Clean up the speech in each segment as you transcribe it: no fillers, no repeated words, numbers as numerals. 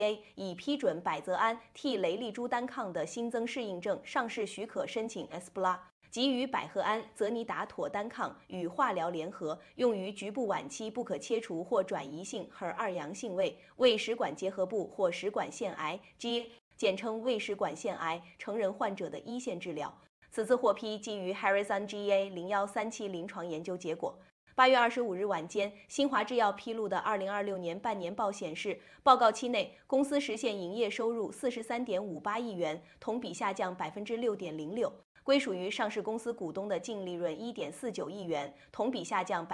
已批准百泽安替雷利珠单抗的新增适应症上市许可申请 ESPLA， 即与百合胺、泽尼达妥单抗与化疗联合，用于局部晚期不可切除或转移性 HER2 阳性胃食管结核部或食管腺癌 （G） 简称胃食管腺癌成人患者的一线治疗。此次获批基于 Harrison GA0137 临床研究结果。8月25日晚间，新华制药披露的2026年半年报显示，报告期内公司实现营业收入43.58亿元，同比下降6.06%，归属于上市公司股东的净利润1.49亿元，同比下降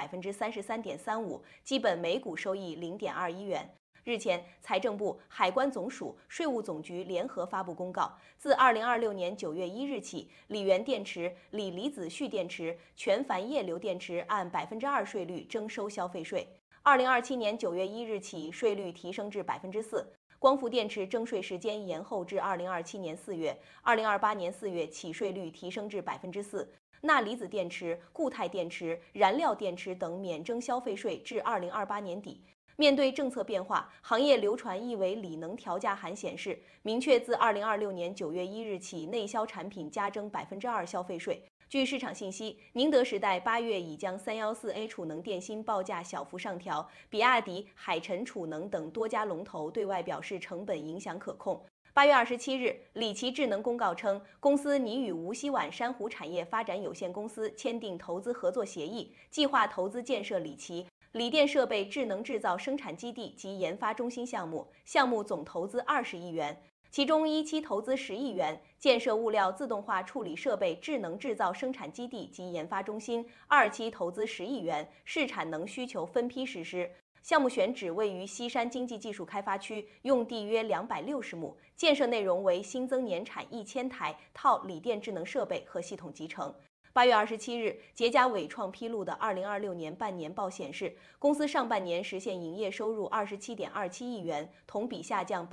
33.35%，基本每股收益0.21元。日前，财政部、海关总署、税务总局联合发布公告，自2026年9月1日起，锂源电池、锂离子蓄电池、全钒液流电池按2%税率征收消费税。2027年9月1日起，税率提升至4%。光伏电池征税时间延后至2027年4月，2028年4月起税率提升至4%。钠离子电池、固态电池、燃料电池等免征消费税至2028年底。面对政策变化，行业流传一为锂能调价函显示，明确自2026年9月1日起，内销产品加征2%消费税。据市场信息，宁德时代8月已将314A 储能电芯报价小幅上调，比亚迪、海辰储能等多家龙头对外表示成本影响可控。8月27日，理奇智能公告称，公司拟与无锡皖珊瑚产业发展有限公司签订投资合作协议，计划投资建设理奇锂电设备智能制造生产基地及研发中心项目，项目总投资20亿元，其中一期投资10亿元，建设物料自动化处理设备智能制造生产基地及研发中心；二期投资10亿元，市产能需求分批实施。项目选址位于西山经济技术开发区，用地约260亩，建设内容为新增年产1000台套锂电智能设备和系统集成。8月27日，捷佳伟创披露的2026年半年报显示，公司上半年实现营业收入27.27亿元，同比下降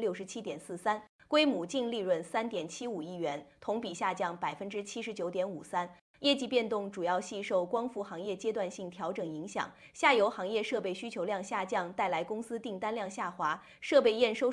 67.43%，归母净利润3.75亿元，同比下降79.53%。业绩变动主要系受光伏行业阶段性调整影响，下游行业设备需求量下降带来公司订单量下滑，设备验收